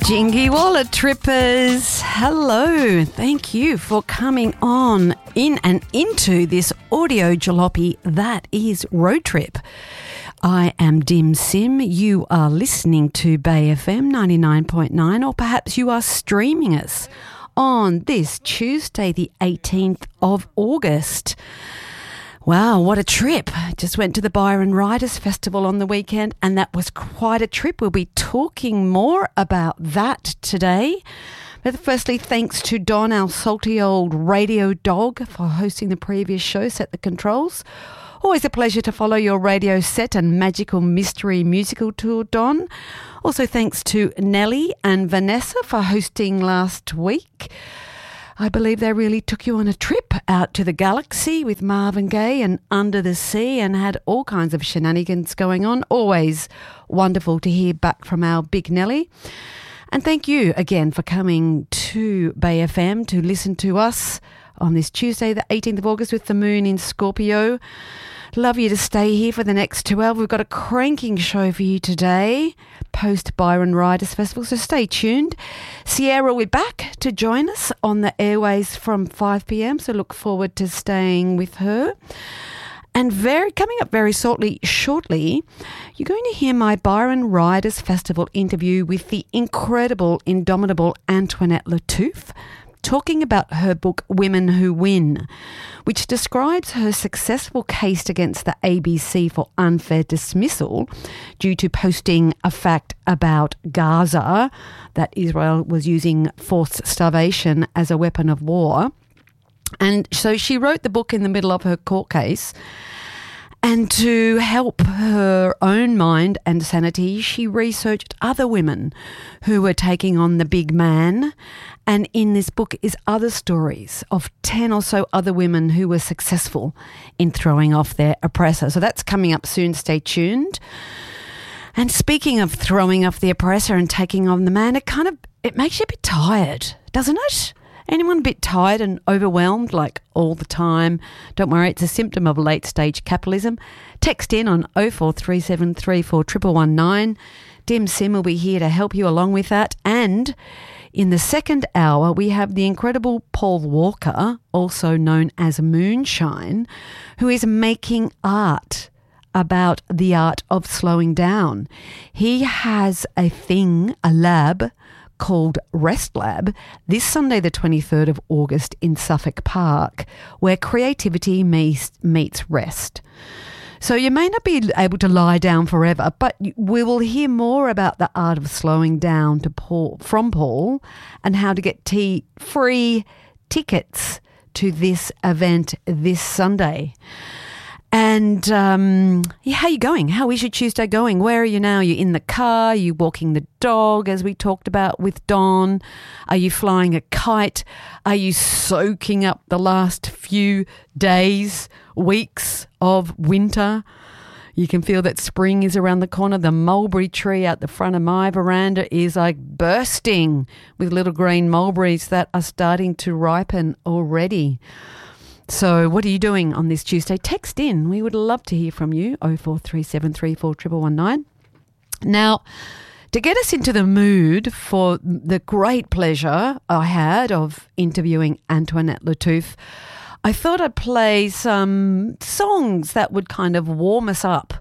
Jingy Wallet Trippers, hello. Thank you for coming on in and into this audio jalopy that is Road Trip. I am Dim Sim. You are listening to Bay FM 99.9, or perhaps you are streaming us on this Tuesday, the 18th of August. Wow, what a trip. Just went to the Byron Writers Festival on the weekend, and that was quite a trip. We'll be talking more about that today. But firstly, thanks to Don, our salty old radio dog, for hosting the previous show, Set the Controls. Always a pleasure to follow your radio set and magical mystery musical tour, Don. Also thanks to Nellie and Vanessa for hosting last week. I believe they really took you on a trip out to the galaxy with Marvin Gaye and Under the Sea, and had all kinds of shenanigans going on. Always wonderful to hear back from our big Nelly. And thank you again for coming to Bay FM to listen to us on this Tuesday, the 18th of August, with the moon in Scorpio. Love you to stay here for the next 2 hours. We've got a cranking show for you today, post Byron Writers Festival, so stay tuned. Sierra will be back to join us on the airways from 5 p.m, so look forward to staying with her. And coming up very shortly, you're going to hear my Byron Writers Festival interview with the incredible, indomitable Antoinette Lattouf, talking about her book Women Who Win, which describes her successful case against the ABC for unfair dismissal due to posting a fact about Gaza, that Israel was using forced starvation as a weapon of war. And so she wrote the book in the middle of her court case. And to help her own mind and sanity, she researched other women who were taking on the big man. And in this book is other stories of 10 or so other women who were successful in throwing off their oppressor. So that's coming up soon. Stay tuned. And speaking of throwing off the oppressor and taking on the man, it makes you a bit tired, doesn't it? Anyone a bit tired and overwhelmed, like all the time? Don't worry, it's a symptom of late-stage capitalism. Text in on 0437341119. Dim Sim will be here to help you along with that. And in the second hour, we have the incredible Paul Walker, also known as Moonshine, who is making art about the art of slowing down. He has a lab, called Rest Lab this Sunday the 23rd of August in Suffolk Park, where creativity meets rest. So you may not be able to lie down forever, but we will hear more about the art of slowing down from Paul, and how to get free tickets to this event this Sunday. And how are you going? How is your Tuesday going? Where are you now? Are you in the car? Are you walking the dog, as we talked about with Dawn? Are you flying a kite? Are you soaking up the last few days, weeks of winter? You can feel that spring is around the corner. The mulberry tree out the front of my veranda is like bursting with little green mulberries that are starting to ripen already. So what are you doing on this Tuesday? Text in. We would love to hear from you, 0437341119. Now, to get us into the mood for the great pleasure I had of interviewing Antoinette Lattouf, I thought I'd play some songs that would kind of warm us up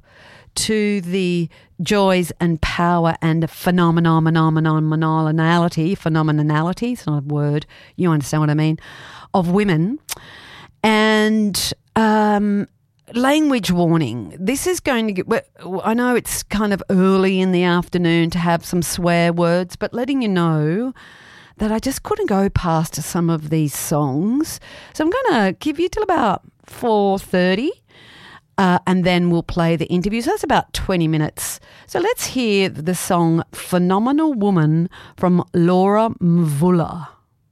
to the joys and power and phenomenality, it's not a word, you understand what I mean, of women. And language warning. This is going to get, I know it's kind of early in the afternoon to have some swear words, but letting you know that I just couldn't go past some of these songs. So I'm going to give you till about 4:30 and then we'll play the interview. So that's about 20 minutes. So let's hear the song Phenomenal Woman from Laura Mvula.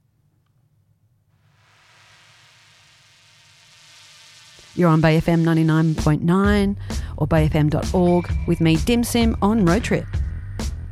You're on Bay FM 99.9 or bayfm.org with me, Dim Sim, on Road Trip.